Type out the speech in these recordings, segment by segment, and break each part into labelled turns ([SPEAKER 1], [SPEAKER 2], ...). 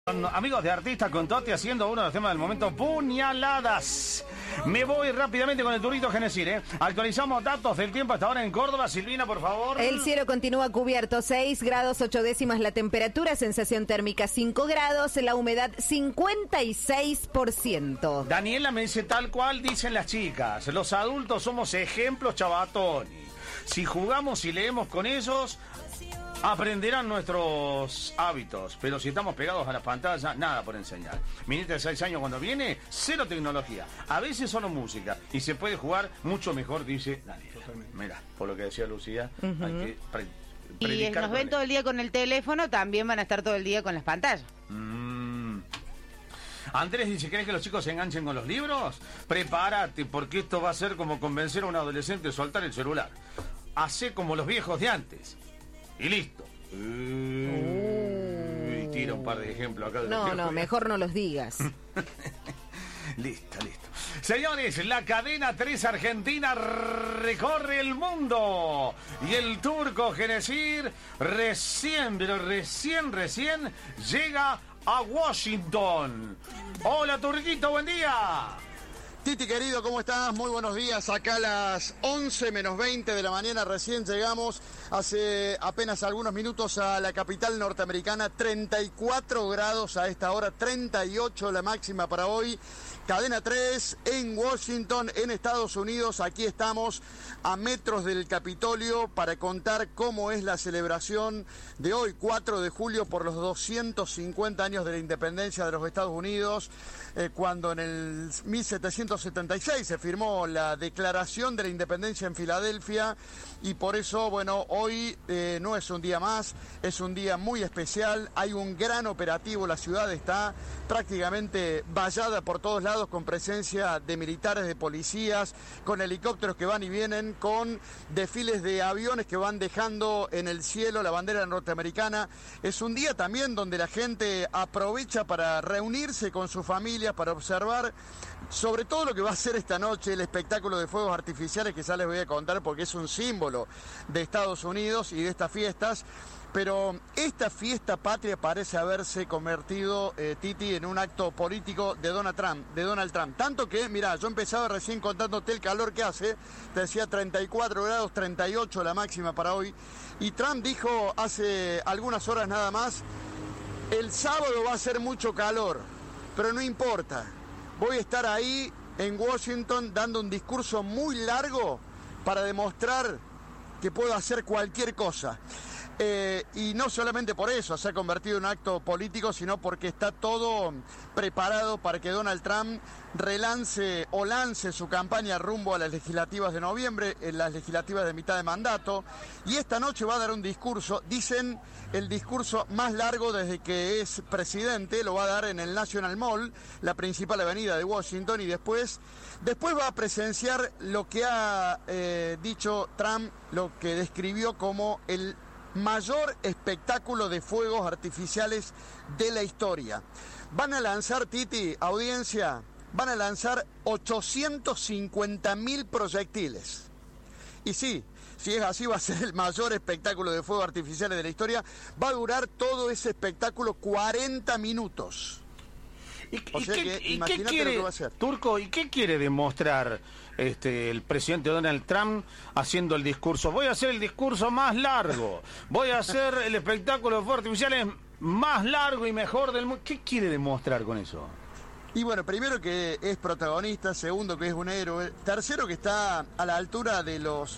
[SPEAKER 1] Amigos de Artistas con Toti haciendo uno de los temas del momento, puñaladas. Me voy rápidamente con el turito Genesir, Actualizamos datos del tiempo hasta ahora en Córdoba. Silvina, por favor.
[SPEAKER 2] El cielo continúa cubierto, 6 grados 8 décimas la temperatura, sensación térmica 5 grados, la humedad 56%.
[SPEAKER 1] Daniela me dice tal cual dicen las chicas, los adultos somos ejemplos, chavatoni. Si jugamos y leemos con ellos, aprenderán nuestros hábitos, pero si estamos pegados a las pantallas, nada por enseñar. Mi nieta de 6 años cuando viene, cero tecnología, a veces solo música, y se puede jugar mucho mejor, dice Daniela. Mira, por lo que decía Lucía, hay que
[SPEAKER 3] y nos ven todo el día con el teléfono, también van a estar todo el día con las pantallas.
[SPEAKER 1] Andrés dice, ¿crees que los chicos se enganchen con los libros? Prepárate, porque esto va a ser como convencer a un adolescente a soltar el celular. Hacé como los viejos de antes. Y listo. Y tira un par de ejemplos acá.
[SPEAKER 2] No, mejor no los digas.
[SPEAKER 1] Listo. Señores, la cadena 3 Argentina recorre el mundo. Y el turco Genesir recién llega a Washington. Hola, turquito, buen día.
[SPEAKER 4] Titi querido, ¿cómo estás? Muy buenos días. Acá a las 11 menos 20 de la mañana recién llegamos hace apenas algunos minutos a la capital norteamericana. 34 grados a esta hora, 38 la máxima para hoy. Cadena 3 en Washington, en Estados Unidos. Aquí estamos a metros del Capitolio para contar cómo es la celebración de hoy, 4 de julio, por los 250 años de la independencia de los Estados Unidos, cuando en el 1776 se firmó la Declaración de la Independencia en Filadelfia, y por eso, bueno, hoy no es un día más, es un día muy especial. Hay un gran operativo, la ciudad está prácticamente vallada por todos lados, con presencia de militares, de policías, con helicópteros que van y vienen, con desfiles de aviones que van dejando en el cielo la bandera norteamericana. Es un día también donde la gente aprovecha para reunirse con sus familias, para observar sobre todo lo que va a ser esta noche, el espectáculo de fuegos artificiales, que ya les voy a contar porque es un símbolo de Estados Unidos y de estas fiestas. Pero esta fiesta patria parece haberse convertido, Titi, en un acto político de Donald Trump. Tanto que, mirá, yo empezaba recién contándote el calor que hace, te decía 34 grados, 38 la máxima para hoy. Y Trump dijo hace algunas horas nada más, el sábado va a ser mucho calor, pero no importa. Voy a estar ahí en Washington dando un discurso muy largo para demostrar que puedo hacer cualquier cosa. Y no solamente por eso se ha convertido en un acto político, sino porque está todo preparado para que Donald Trump relance o lance su campaña rumbo a las legislativas de noviembre, en las legislativas de mitad de mandato. Y esta noche va a dar un discurso, dicen el discurso más largo desde que es presidente, lo va a dar en el National Mall, la principal avenida de Washington, y después va a presenciar lo que ha dicho Trump, lo que describió como el mayor espectáculo de fuegos artificiales de la historia. Van a lanzar, Titi, audiencia, van a lanzar 850.000 proyectiles. Y sí, si es así, va a ser el mayor espectáculo de fuegos artificiales de la historia. Va a durar todo ese espectáculo 40 minutos.
[SPEAKER 1] ¿Qué quiere, lo que va a hacer. Turco, ¿y qué quiere demostrar el presidente Donald Trump haciendo el discurso? Voy a hacer el discurso más largo, voy a hacer el espectáculo de fuegos artificiales más largo y mejor del mundo. ¿Qué quiere demostrar con eso?
[SPEAKER 4] Y bueno, primero que es protagonista, segundo que es un héroe, tercero que está a la altura de los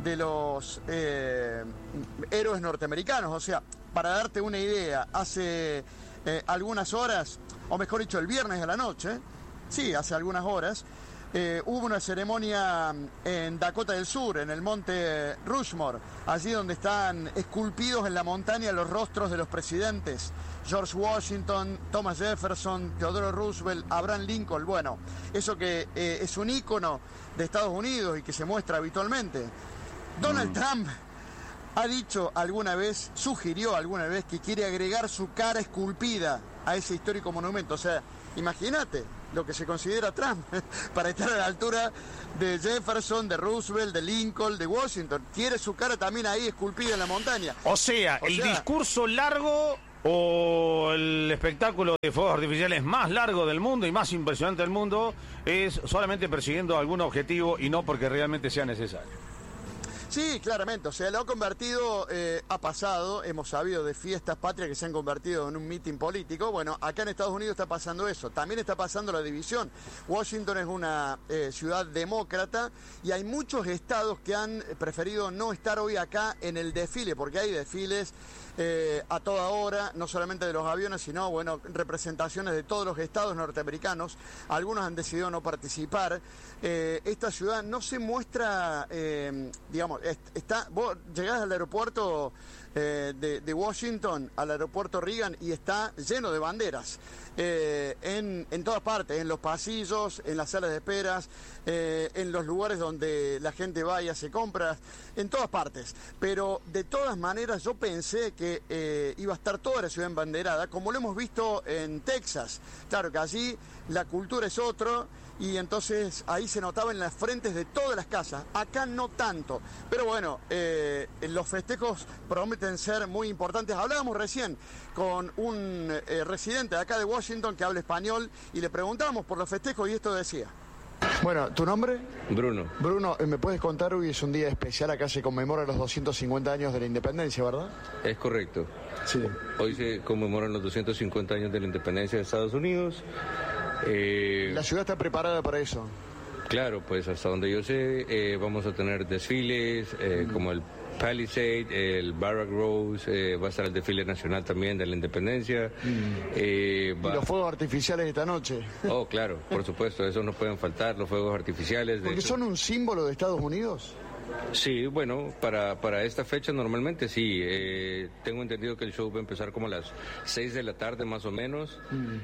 [SPEAKER 4] héroes norteamericanos. O sea, para darte una idea, hace algunas horas, o mejor dicho, el viernes a la noche, sí, hace algunas horas, hubo una ceremonia en Dakota del Sur, en el monte Rushmore, allí donde están esculpidos en la montaña los rostros de los presidentes, George Washington, Thomas Jefferson, Theodore Roosevelt, Abraham Lincoln. Bueno, eso que es un ícono de Estados Unidos y que se muestra habitualmente. Donald Trump ha dicho alguna vez, sugirió alguna vez que quiere agregar su cara esculpida a ese histórico monumento. O sea, imagínate lo que se considera Trump para estar a la altura de Jefferson, de Roosevelt, de Lincoln, de Washington. Quiere su cara también ahí esculpida en la montaña.
[SPEAKER 1] O sea, el discurso largo o el espectáculo de fuegos artificiales más largo del mundo y más impresionante del mundo es solamente persiguiendo algún objetivo y no porque realmente sea necesario.
[SPEAKER 4] Sí, claramente, o sea, lo ha convertido, ha pasado, hemos sabido de fiestas patrias que se han convertido en un mitin político. Bueno, acá en Estados Unidos está pasando eso, también está pasando la división. Washington es una ciudad demócrata y hay muchos estados que han preferido no estar hoy acá en el desfile, porque hay desfiles a toda hora, no solamente de los aviones, sino, bueno, representaciones de todos los estados norteamericanos. Algunos han decidido no participar. Esta ciudad no se muestra, digamos, vos llegás al aeropuerto de Washington, al aeropuerto Reagan, y está lleno de banderas en todas partes, en los pasillos, en las salas de esperas, en los lugares donde la gente va y hace compras, en todas partes. Pero de todas maneras yo pensé que iba a estar toda la ciudad embanderada, como lo hemos visto en Texas. Claro que allí la cultura es otra, y entonces ahí se notaba en las frentes de todas las casas. Acá no tanto, pero bueno, los festejos prometen ser muy importantes. Hablábamos recién con un residente de acá de Washington que habla español y le preguntábamos por los festejos y esto decía. Bueno, ¿tu nombre?
[SPEAKER 5] Bruno.
[SPEAKER 4] Bruno, ¿me puedes contar? Hoy es un día especial, acá se conmemora los 250 años de la independencia, ¿verdad?
[SPEAKER 5] Es correcto.
[SPEAKER 4] Sí.
[SPEAKER 5] Hoy se conmemoran los 250 años de la independencia de Estados Unidos.
[SPEAKER 4] ¿La ciudad está preparada para eso?
[SPEAKER 5] Claro, pues hasta donde yo sé, vamos a tener desfiles como el Palisade, el Barrack Rose, va a estar el desfile nacional también de la independencia.
[SPEAKER 4] ¿Y los fuegos artificiales esta noche?
[SPEAKER 5] Oh, claro, por supuesto, eso no pueden faltar, los fuegos artificiales.
[SPEAKER 4] ¿Porque son un símbolo de Estados Unidos?
[SPEAKER 5] Sí, bueno, para esta fecha normalmente sí. Tengo entendido que el show va a empezar como a las 6 de la tarde más o menos.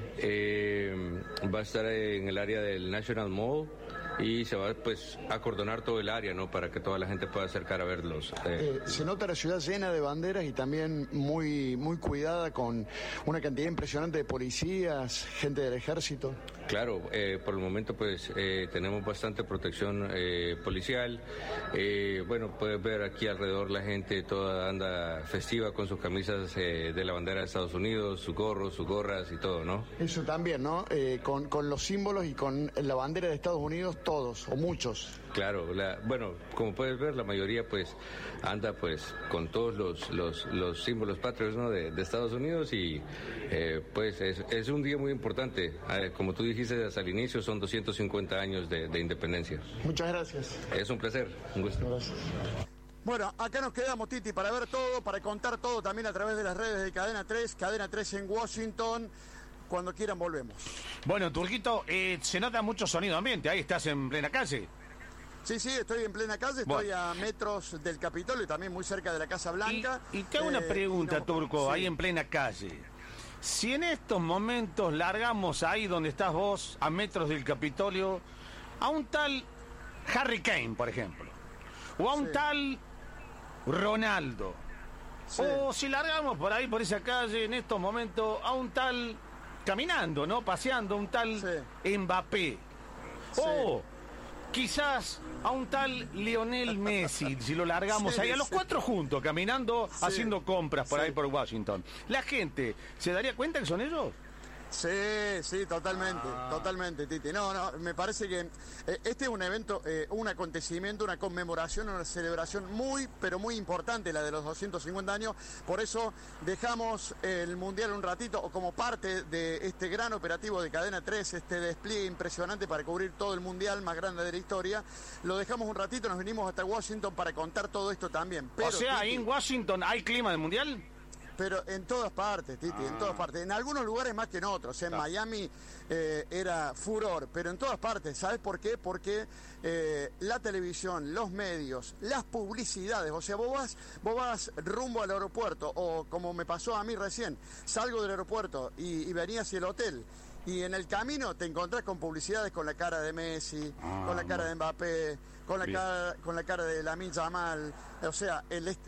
[SPEAKER 5] Va a estar en el área del National Mall y se va pues a acordonar todo el área, ¿no? Para que toda la gente pueda acercar a verlos.
[SPEAKER 4] Se nota la ciudad llena de banderas y también muy cuidada, con una cantidad impresionante de policías, gente del ejército.
[SPEAKER 5] Claro, por el momento pues tenemos bastante protección policial. Bueno, puedes ver aquí alrededor la gente toda anda festiva con sus camisas de la bandera de Estados Unidos, sus gorros, sus gorras y todo, ¿no?
[SPEAKER 4] Eso también, ¿no? Con los símbolos y con la bandera de Estados Unidos, todos o muchos.
[SPEAKER 5] Claro, bueno, como puedes ver, la mayoría pues anda pues con todos los símbolos patrios, ¿no? de Estados Unidos y pues es un día muy importante. Como tú dijiste hasta el inicio, son 250 años de independencia.
[SPEAKER 4] Muchas gracias.
[SPEAKER 5] Es un placer, un gusto.
[SPEAKER 4] Gracias. Bueno, acá nos quedamos, Titi, para ver todo, para contar todo también a través de las redes de Cadena 3, Cadena 3 en Washington. Cuando quieran volvemos.
[SPEAKER 1] Bueno, Turquito, se nota mucho sonido ambiente, ahí estás en plena calle.
[SPEAKER 4] Sí, estoy en plena calle, estoy a metros del Capitolio y también muy cerca de la Casa Blanca.
[SPEAKER 1] Y te hago una pregunta, Turco,
[SPEAKER 4] sí.
[SPEAKER 1] Ahí en plena calle. Si en estos momentos largamos ahí donde estás vos, a metros del Capitolio, a un tal Harry Kane, por ejemplo, o a un tal Ronaldo, o si largamos por ahí, por esa calle, en estos momentos, a un tal, caminando, ¿no? Paseando, un tal Mbappé, o quizás a un tal Lionel Messi, si lo largamos ahí, a los cuatro juntos, caminando, haciendo compras por ahí por Washington. ¿La gente se daría cuenta que son ellos?
[SPEAKER 4] Sí, totalmente, Titi. No, me parece que este es un evento, un acontecimiento, una conmemoración, una celebración muy, pero muy importante, la de los 250 años. Por eso dejamos el Mundial un ratito, o como parte de este gran operativo de Cadena 3, este despliegue impresionante para cubrir todo el Mundial más grande de la historia. Lo dejamos un ratito, nos venimos hasta Washington para contar todo esto también. Pero,
[SPEAKER 1] o sea,
[SPEAKER 4] Titi,
[SPEAKER 1] ¿ahí en Washington hay clima de Mundial?
[SPEAKER 4] Pero en todas partes, Titi, en todas partes. En algunos lugares más que en otros. En Miami era furor, pero en todas partes. ¿Sabes por qué? Porque la televisión, los medios, las publicidades. O sea, vos vas rumbo al aeropuerto, o como me pasó a mí recién, salgo del aeropuerto y venía hacia el hotel. Y en el camino te encontrás con publicidades con la cara de Messi, con la cara de Mbappé, con la cara de Lamine Yamal. O sea,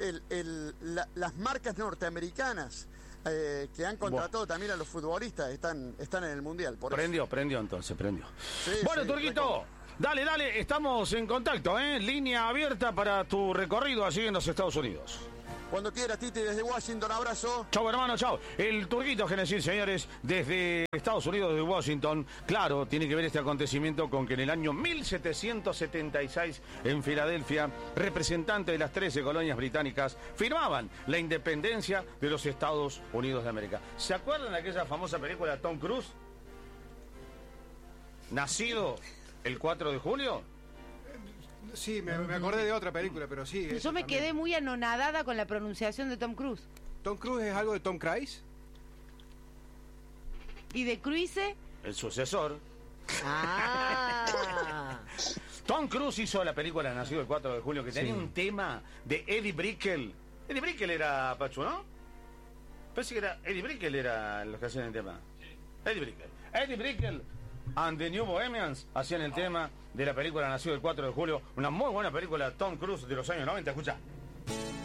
[SPEAKER 4] las marcas norteamericanas que han contratado también a los futbolistas están en el Mundial.
[SPEAKER 1] Prendió entonces.
[SPEAKER 4] Sí,
[SPEAKER 1] bueno, Turquito, dale, estamos en contacto, línea abierta para tu recorrido allí en los Estados Unidos.
[SPEAKER 4] Cuando quieras, Titi, desde Washington, abrazo.
[SPEAKER 1] Chau, hermano, chau. El Turquito Genesis, señores, desde Estados Unidos, desde Washington. Claro, tiene que ver este acontecimiento con que en el año 1776, en Filadelfia, representantes de las 13 colonias británicas firmaban la independencia de los Estados Unidos de América. ¿Se acuerdan de aquella famosa película de Tom Cruise? Nacido el 4 de julio.
[SPEAKER 6] Sí, me acordé de otra película, pero sí.
[SPEAKER 3] Yo me quedé muy anonadada con la pronunciación de Tom Cruise.
[SPEAKER 6] ¿Tom Cruise es algo de Tom Cruise?
[SPEAKER 3] ¿Y de Cruise?
[SPEAKER 1] El sucesor.
[SPEAKER 2] Ah.
[SPEAKER 1] Tom Cruise hizo la película Nacido el 4 de julio, que tenía un tema de Eddie Brickell. Eddie Brickell era Pachu, ¿no? Parece que era Eddie Brickell era los que hacían el tema. Eddie Brickell and the New Bohemians hacían el tema de la película Nacido el 4 de julio. Una muy buena película, Tom Cruise, de los años 90. Escucha.